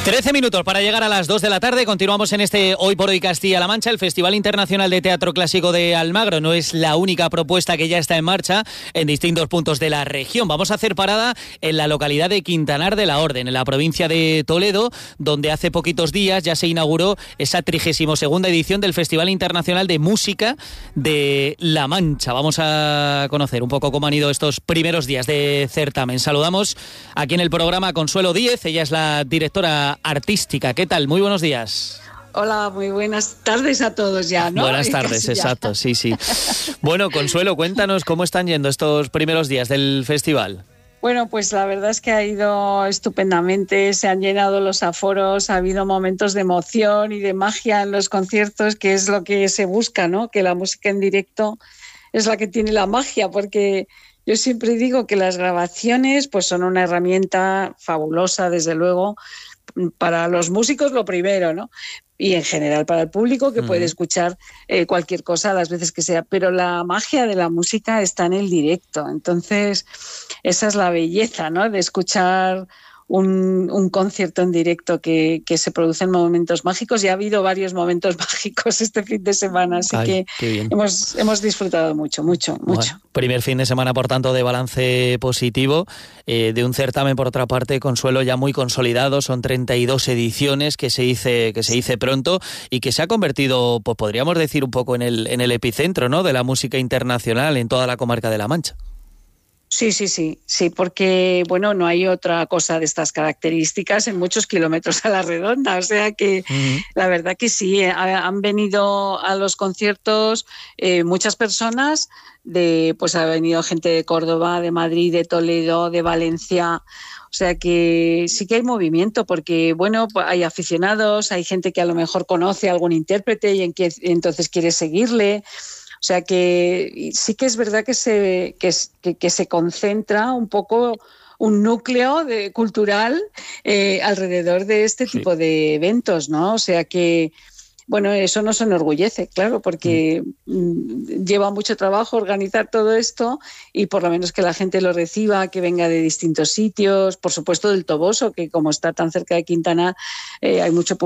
13 minutos para llegar a las 2 de la tarde. Continuamos en este Hoy por Hoy Castilla-La Mancha. El Festival Internacional de Teatro Clásico de Almagro no es la única propuesta que ya está en marcha en distintos puntos de la región. Vamos a hacer parada en la localidad de Quintanar de la Orden, en la provincia de Toledo, donde hace poquitos días ya se inauguró esa 32ª edición del Festival Internacional de Música de La Mancha. Vamos a conocer un poco cómo han ido estos primeros días de certamen. Saludamos aquí en el programa a Consuelo Díez. Ella es la directora artística. ¿Qué tal? Muy buenos días. Hola, muy buenas tardes a todos ya, ¿no? Buenas tardes, exacto, sí. Bueno, Consuelo, cuéntanos cómo están yendo estos primeros días del festival. Bueno, pues la verdad es que ha ido estupendamente, se han llenado los aforos, ha habido momentos de emoción y de magia en los conciertos, que es lo que se busca, ¿no? Que la música en directo es la que tiene la magia, porque yo siempre digo que las grabaciones pues son una herramienta fabulosa, desde luego, para los músicos lo primero, ¿no? Y en general para el público, que puede escuchar cualquier cosa las veces que sea, pero la magia de la música está en el directo. Entonces esa es la belleza, ¿no? De escuchar un concierto en directo que se producen momentos mágicos, y ha habido varios momentos mágicos este fin de semana, así que hemos disfrutado mucho. Bueno, primer fin de semana, por tanto, de balance positivo, de un certamen, por otra parte, Consuelo, ya muy consolidado. Son 32 ediciones, que se dice pronto, y que se ha convertido, pues podríamos decir, un poco en el epicentro, ¿no?, de la música internacional en toda la comarca de La Mancha. Sí, porque bueno, no hay otra cosa de estas características en muchos kilómetros a la redonda, o sea que la verdad que sí, han venido a los conciertos muchas personas, pues ha venido gente de Córdoba, de Madrid, de Toledo, de Valencia. O sea que sí que hay movimiento, porque bueno, hay aficionados, hay gente que a lo mejor conoce a algún intérprete y entonces quiere seguirle. O sea que sí que es verdad que se concentra un poco un núcleo cultural alrededor de este tipo de eventos, ¿no? O sea que, bueno, eso nos enorgullece, claro, porque lleva mucho trabajo organizar todo esto, y por lo menos que la gente lo reciba, que venga de distintos sitios, por supuesto del Toboso, que como está tan cerca de Quintana, hay mucho